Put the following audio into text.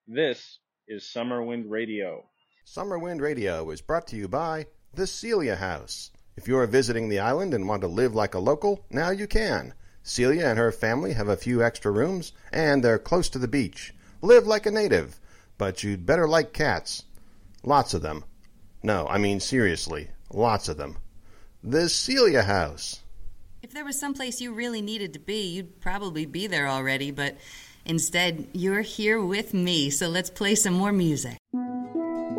This is Summer Wind Radio. Summer Wind Radio is brought to you by the Celia House. If you are visiting the island and want to live like a local, now you can. Celia and her family have a few extra rooms, and they're close to the beach. Live like a native, but you'd better like cats. Lots of them. No, I mean seriously, lots of them. The Celia House. If there was someplace you really needed to be, you'd probably be there already, but instead, you're here with me, so let's play some more music.